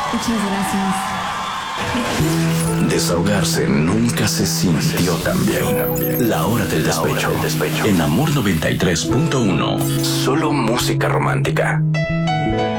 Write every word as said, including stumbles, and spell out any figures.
Muchas gracias. Desahogarse nunca se sintió tan bien. La hora del despecho. En Amor noventa y tres punto uno. Solo música romántica.